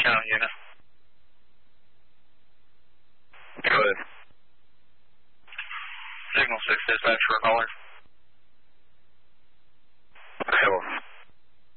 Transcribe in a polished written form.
channel unit. Go ahead. Signal 6 dispatch for a caller.